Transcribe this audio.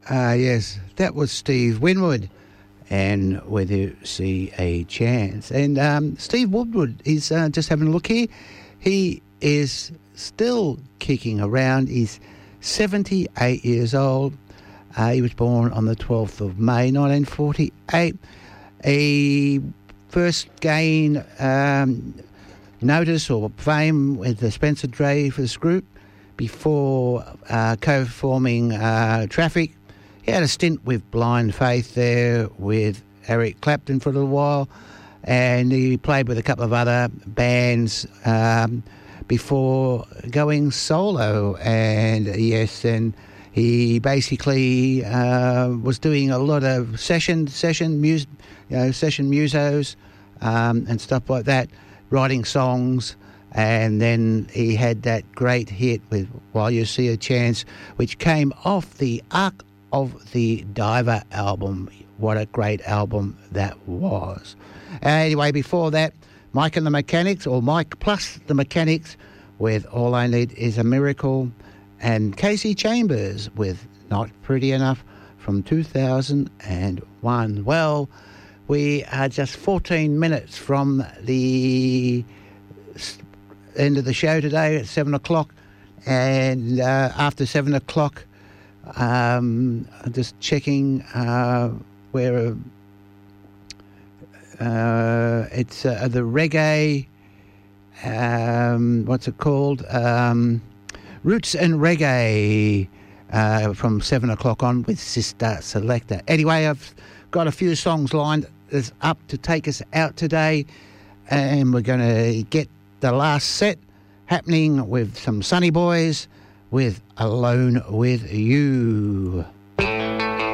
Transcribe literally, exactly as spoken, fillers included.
Uh, yes, that was Steve Winwood, and Whether You See a Chance. And um, Steve Winwood is uh, just having a look here. He is still kicking around. He's seventy-eight years old. Uh, he was born on the twelfth of May nineteen forty-eight. He first gained um, notice or fame with the Spencer Dreyfus Group before uh, co-forming uh, Traffic. He had a stint with Blind Faith there with Eric Clapton for a little while, and he played with a couple of other bands um, before going solo. And yes, and he basically uh, was doing a lot of session session mus, you know, session musos um, and stuff like that, writing songs. And then he had that great hit with While You See a Chance, which came off the Ark of the Diver album. What a great album that was. Anyway, before that, Mike and the Mechanics, or Mike plus the Mechanics, with All I Need Is a Miracle, and Casey Chambers with Not Pretty Enough from two thousand one. Well, we are just fourteen minutes from the end of the show today at seven o'clock, and uh, after seven o'clock, um, I'm just checking uh, where uh, it's uh, the reggae, um, what's it called? Um, Roots and Reggae uh, from seven o'clock on with Sister Selector. Anyway, I've got a few songs lined up to take us out today, and we're going to get the last set happening with some Sunny Boys with Alone With You.